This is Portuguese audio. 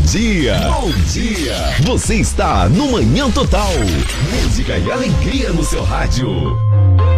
dia. Bom dia. Você está no Manhã Total. Música e alegria no seu rádio.